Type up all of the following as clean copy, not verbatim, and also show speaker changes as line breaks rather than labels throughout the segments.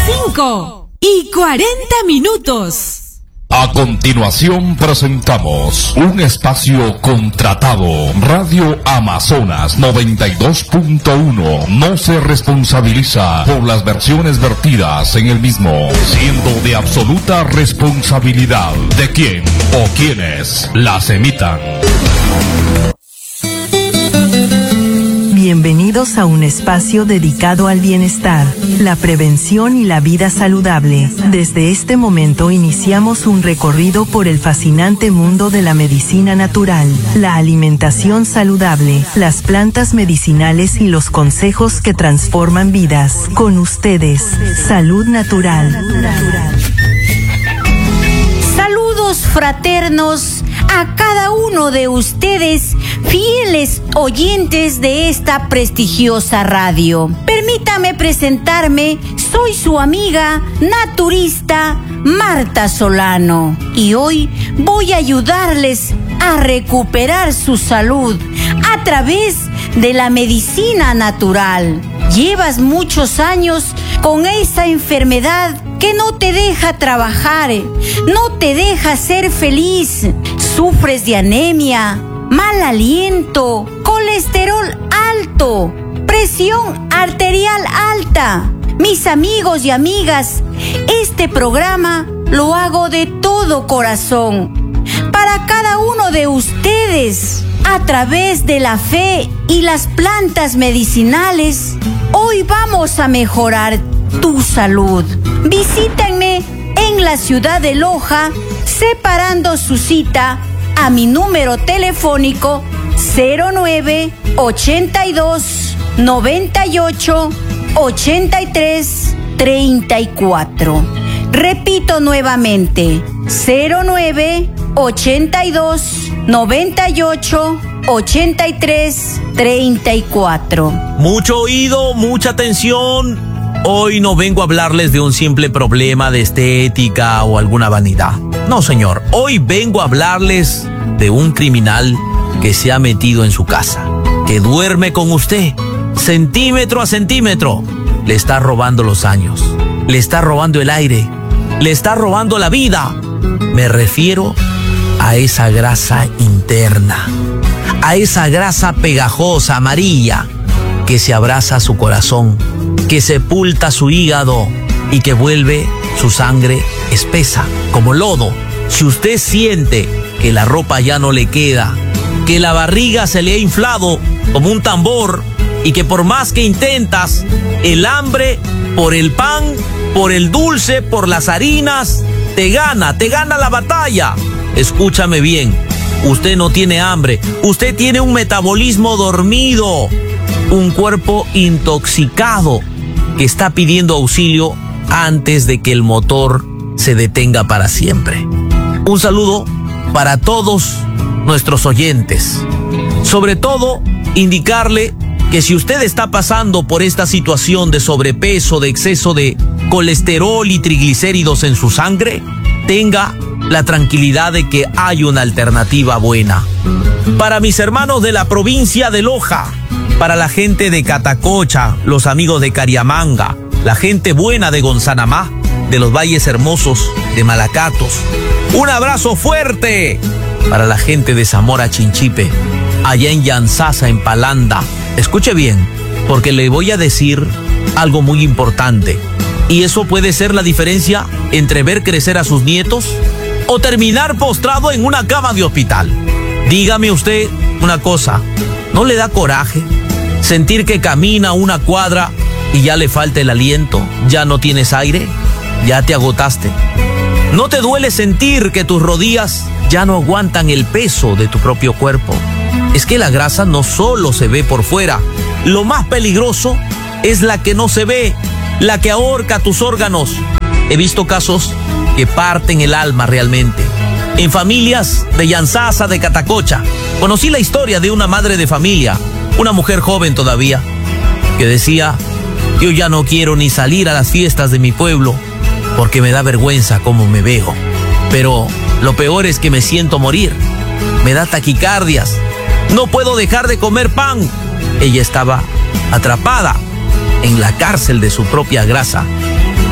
5:40.
A continuación presentamos un espacio contratado. Radio Amazonas 92.1 no se responsabiliza por las versiones vertidas en el mismo, siendo de absoluta responsabilidad de quien o quienes las emitan.
Bienvenidos a un espacio dedicado al bienestar, la prevención y la vida saludable. Desde este momento iniciamos un recorrido por el fascinante mundo de la medicina natural, la alimentación saludable, las plantas medicinales y los consejos que transforman vidas. Con ustedes, Salud Natural.
Saludos fraternos a cada uno de ustedes, fieles oyentes de esta prestigiosa radio. Permítame presentarme, soy su amiga naturista Marta Solano y hoy voy a ayudarles a recuperar su salud a través de la medicina natural. Llevas muchos años con esa enfermedad que no te deja trabajar, no te deja ser feliz. Sufres de anemia, mal aliento, colesterol alto, presión arterial alta. Mis amigos y amigas, este programa lo hago de todo corazón para cada uno de ustedes. A través de la fe y las plantas medicinales, hoy vamos a mejorar tu salud. Visítenme en la ciudad de Loja, separando su cita a mi número telefónico 09 82 98 83 34. Repito nuevamente, 09 82 98 83 34.
Mucho oído, mucha atención. Hoy no vengo a hablarles de un simple problema de estética o alguna vanidad. No, señor. Hoy vengo a hablarles de un criminal que se ha metido en su casa, que duerme con usted, centímetro a centímetro. Le está robando los años, le está robando el aire, le está robando la vida. Me refiero a esa grasa interna, a esa grasa pegajosa, amarilla, que se abraza a su corazón, que sepulta su hígado y que vuelve su sangre espesa, como lodo. Si usted siente que la ropa ya no le queda, que la barriga se le ha inflado como un tambor y que por más que intentas, el hambre por el pan, por el dulce, por las harinas, te gana la batalla. Escúchame bien, usted no tiene hambre, usted tiene un metabolismo dormido, un cuerpo intoxicado que está pidiendo auxilio antes de que el motor se detenga para siempre. Un saludo para todos nuestros oyentes. Sobre todo, indicarle que si usted está pasando por esta situación de sobrepeso, de exceso de colesterol y triglicéridos en su sangre, tenga la tranquilidad de que hay una alternativa buena. Para mis hermanos de la provincia de Loja, para la gente de Catacocha, los amigos de Cariamanga, la gente buena de Gonzanamá, de los Valles Hermosos, de Malacatos. Un abrazo fuerte para la gente de Zamora Chinchipe, allá en Yanzasa, en Palanda. Escuche bien, porque le voy a decir algo muy importante. Y eso puede ser la diferencia entre ver crecer a sus nietos o terminar postrado en una cama de hospital. Dígame usted una cosa, ¿no le da coraje sentir que camina una cuadra y ya le falta el aliento? ¿Ya no tienes aire? ¿Ya te agotaste? ¿No te duele sentir que tus rodillas ya no aguantan el peso de tu propio cuerpo? Es que la grasa no solo se ve por fuera. Lo más peligroso es la que no se ve, la que ahorca tus órganos. He visto casos que parten el alma realmente. En familias de Yanzasa, de Catacocha, conocí la historia de una madre de familia, una mujer joven todavía, que decía: yo ya no quiero ni salir a las fiestas de mi pueblo porque me da vergüenza cómo me veo. Pero lo peor es que me siento morir, me da taquicardias, no puedo dejar de comer pan. Ella estaba atrapada en la cárcel de su propia grasa.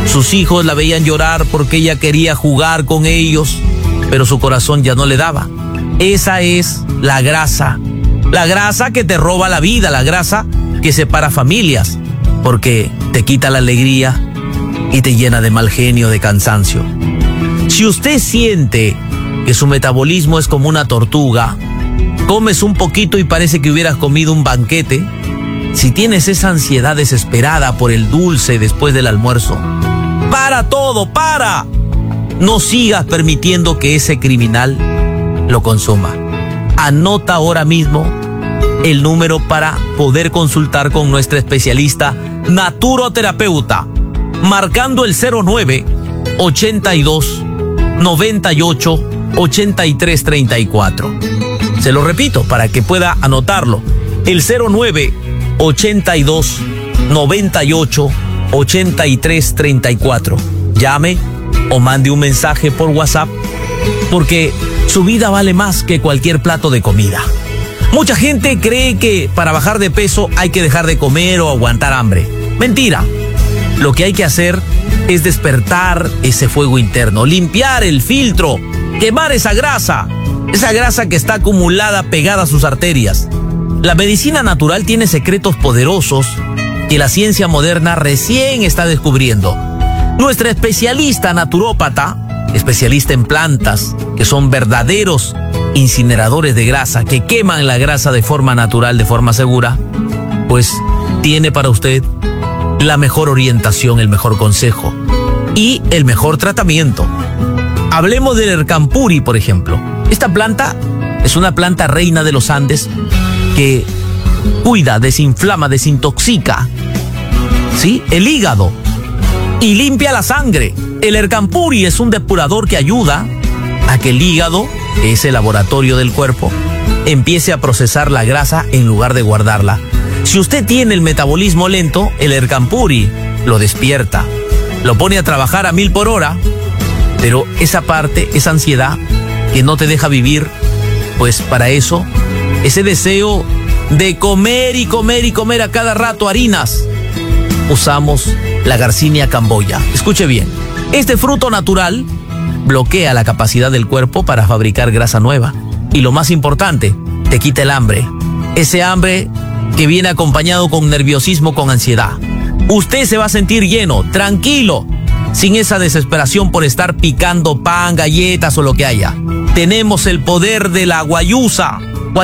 Sus hijos la veían llorar porque ella quería jugar con ellos, pero su corazón ya no le daba. Esa es la grasa que te roba la vida, la grasa que separa familias, porque te quita la alegría y te llena de mal genio, de cansancio. Si usted siente que su metabolismo es como una tortuga, comes un poquito y parece que hubieras comido un banquete. Si tienes esa ansiedad desesperada por el dulce después del almuerzo, para todo, para. No sigas permitiendo que ese criminal lo consuma. Anota ahora mismo el número para poder consultar con nuestra especialista naturoterapeuta, marcando el 09 82 98 83 34. Se lo repito para que pueda anotarlo. El 09 82 98 83 34. Llame o mande un mensaje por WhatsApp, porque su vida vale más que cualquier plato de comida. Mucha gente cree que para bajar de peso hay que dejar de comer o aguantar hambre. Mentira. Lo que hay que hacer es despertar ese fuego interno, limpiar el filtro, quemar esa grasa que está acumulada pegada a sus arterias. La medicina natural tiene secretos poderosos que la ciencia moderna recién está descubriendo. Nuestra especialista naturópata, especialista en plantas, que son verdaderos incineradores de grasa, que queman la grasa de forma natural, de forma segura, pues tiene para usted la mejor orientación, el mejor consejo y el mejor tratamiento. Hablemos del Ercampuri, por ejemplo. Esta planta es una planta reina de los Andes que cuida, desinflama, desintoxica, ¿sí?, el hígado y limpia la sangre. El Ercampuri es un depurador que ayuda a que el hígado, que es el laboratorio del cuerpo, empiece a procesar la grasa en lugar de guardarla. Si usted tiene el metabolismo lento, el Ercampuri lo despierta, lo pone a trabajar a 1000 por hora, pero esa parte, esa ansiedad que no te deja vivir, pues para eso, ese deseo de comer y comer y comer a cada rato harinas, usamos la Garcinia camboya. Escuche bien, este fruto natural bloquea la capacidad del cuerpo para fabricar grasa nueva. Y lo más importante, te quita el hambre. Ese hambre que viene acompañado con nerviosismo, con ansiedad. Usted se va a sentir lleno, tranquilo, sin esa desesperación por estar picando pan, galletas o lo que haya. Tenemos el poder de la guayusa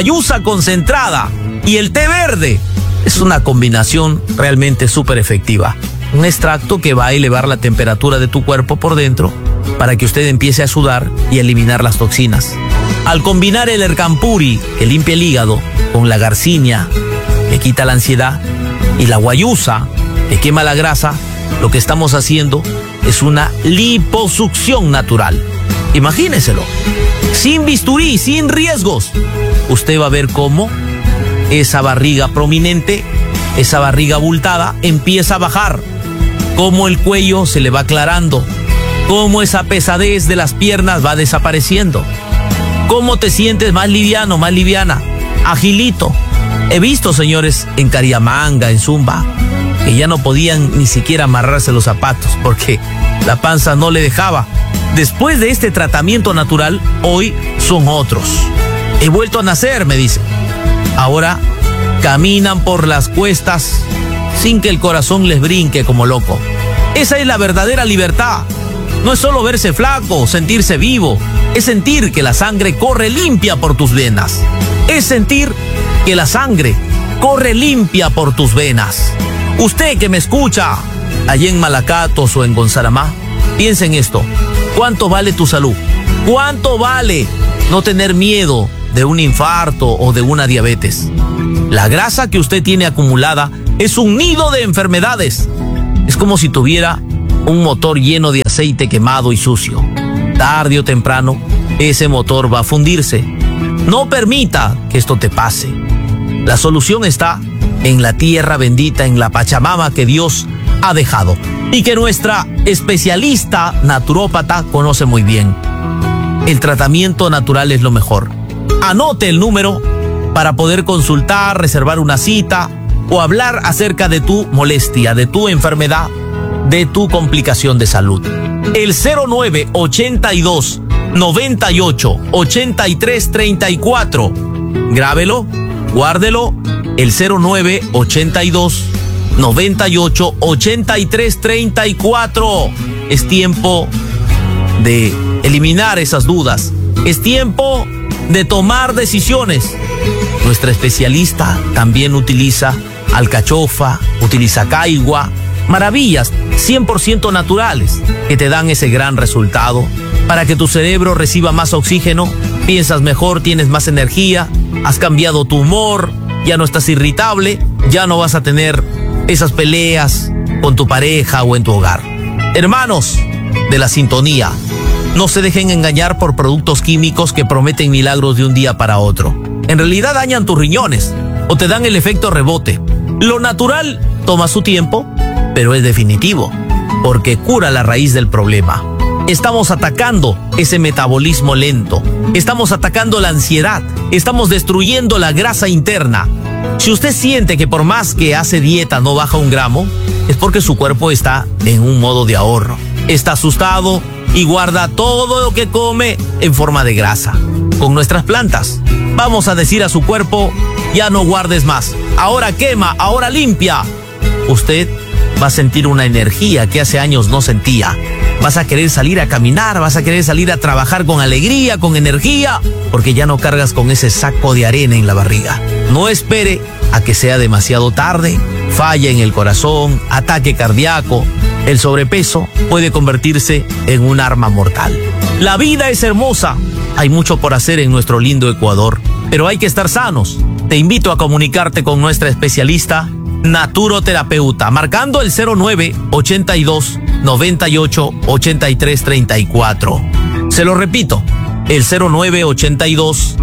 concentrada y el té verde. Es una combinación realmente súper efectiva. Un extracto que va a elevar la temperatura de tu cuerpo por dentro para que usted empiece a sudar y a eliminar las toxinas. Al combinar el Ercampuri, que limpia el hígado, con la Garcinia, que quita la ansiedad, y la guayusa, que quema la grasa, lo que estamos haciendo es una liposucción natural. Imagíneselo, sin bisturí, sin riesgos. Usted va a ver cómo esa barriga prominente, esa barriga abultada, empieza a bajar, cómo el cuello se le va aclarando, cómo esa pesadez de las piernas va desapareciendo, cómo te sientes más liviano, más liviana, agilito. He visto señores en Cariamanga, en Zumba, que ya no podían ni siquiera amarrarse los zapatos porque la panza no le dejaba. Después de este tratamiento natural, hoy son otros. He vuelto a nacer, me dicen. Ahora caminan por las cuestas sin que el corazón les brinque como loco. Esa es la verdadera libertad. No es solo verse flaco, sentirse vivo. Es sentir que la sangre corre limpia por tus venas. Es sentir que la sangre corre limpia por tus venas. Usted que me escucha allí en Malacatos o en Gonzaramá, piensa en esto. ¿Cuánto vale tu salud? ¿Cuánto vale no tener miedo de un infarto o de una diabetes? La grasa que usted tiene acumulada es un nido de enfermedades. Es como si tuviera un motor lleno de aceite quemado y sucio. Tarde o temprano, ese motor va a fundirse. No permita que esto te pase. La solución está en la tierra bendita, en la Pachamama que Dios ha dejado y que nuestra especialista naturópata conoce muy bien. El tratamiento natural es lo mejor. Anote el número para poder consultar, reservar una cita o hablar acerca de tu molestia, de tu enfermedad, de tu complicación de salud. El 0982 98 83 34. Grábelo, guárdelo. El 0982 98 83 34. Es tiempo de eliminar esas dudas. Es tiempo de tomar decisiones. Nuestra especialista también utiliza alcachofa, utiliza caigua, maravillas 100% naturales que te dan ese gran resultado para que tu cerebro reciba más oxígeno, piensas mejor, tienes más energía, has cambiado tu humor, ya no estás irritable, ya no vas a tener esas peleas con tu pareja o en tu hogar. Hermanos de la sintonía, no se dejen engañar por productos químicos que prometen milagros de un día para otro. En realidad dañan tus riñones o te dan el efecto rebote. Lo natural toma su tiempo, pero es definitivo, porque cura la raíz del problema. Estamos atacando ese metabolismo lento, estamos atacando la ansiedad, estamos destruyendo la grasa interna. Si usted siente que por más que hace dieta no baja un gramo, es porque su cuerpo está en un modo de ahorro. Está asustado y guarda todo lo que come en forma de grasa. Con nuestras plantas, vamos a decir a su cuerpo, ya no guardes más. Ahora quema, ahora limpia. Usted va a sentir una energía que hace años no sentía. Vas a querer salir a caminar, vas a querer salir a trabajar con alegría, con energía, porque ya no cargas con ese saco de arena en la barriga. No espere a que sea demasiado tarde, falla en el corazón, ataque cardíaco. El sobrepeso puede convertirse en un arma mortal. La vida es hermosa, hay mucho por hacer en nuestro lindo Ecuador, pero hay que estar sanos. Te invito a comunicarte con nuestra especialista naturoterapeuta, marcando el 0982 98 83 34. Se lo repito, el 0982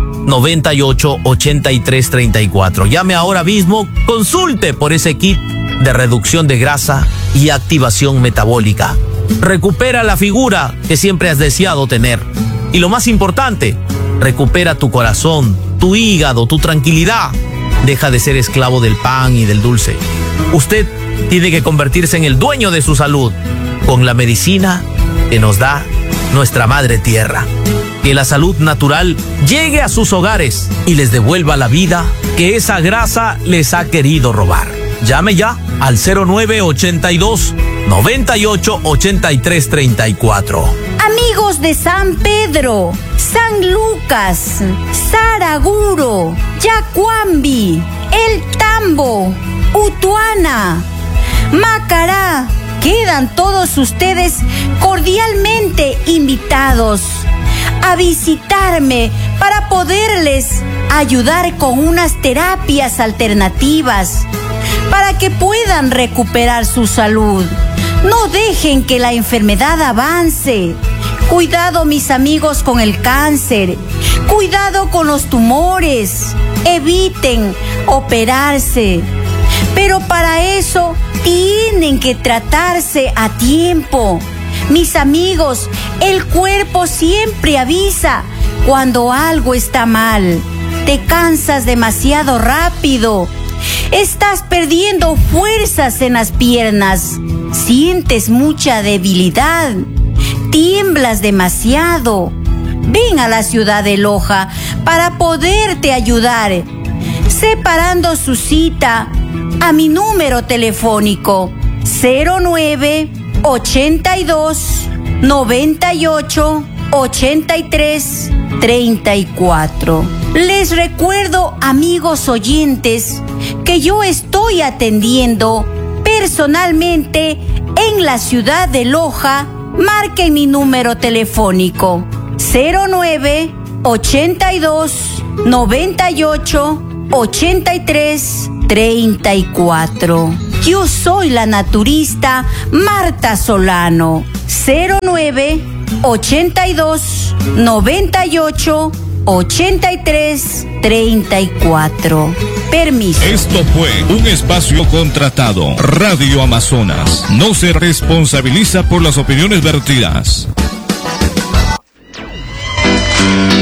98 83 34. Llame ahora mismo, consulte por ese kit de reducción de grasa y activación metabólica. Recupera la figura que siempre has deseado tener. Y lo más importante, recupera tu corazón, tu hígado, tu tranquilidad. Deja de ser esclavo del pan y del dulce. Usted tiene que convertirse en el dueño de su salud con la medicina que nos da nuestra madre tierra. Que la salud natural llegue a sus hogares y les devuelva la vida que esa grasa les ha querido robar. Llame ya al 0982 98 83 34.
Amigos de San Pedro, San Lucas, Saraguro, Yacuambi, El Tambo, Utuana, Macará, quedan todos ustedes cordialmente invitados a visitarme para poderles ayudar con unas terapias alternativas para que puedan recuperar su salud. No dejen que la enfermedad avance. Cuidado, mis amigos, con el cáncer. Cuidado con los tumores. Eviten operarse. Pero para eso tienen que tratarse a tiempo. Mis amigos, el cuerpo siempre avisa cuando algo está mal. Te cansas demasiado rápido. Estás perdiendo fuerzas en las piernas. Sientes mucha debilidad. Tiemblas demasiado. Ven a la ciudad de Loja para poderte ayudar, separando su cita a mi número telefónico 0982 98 83 34. Les recuerdo, amigos oyentes, que yo estoy atendiendo personalmente en la ciudad de Loja. Marquen mi número telefónico 0982 98 83 34. Yo soy la naturista Marta Solano. 0982 98 83 34. Permiso.
Esto fue un espacio contratado. Radio Amazonas no se responsabiliza por las opiniones vertidas.